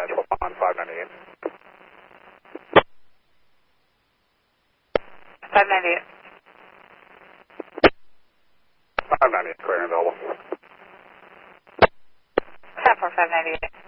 Nashville on 598. 598. 598, clear and available. 10-4, 598.